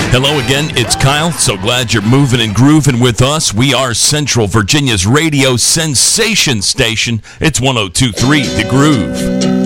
Hello again, it's Kyle. So glad you're moving and grooving with us. We are Central Virginia's radio sensation station. It's 102.3 The Groove.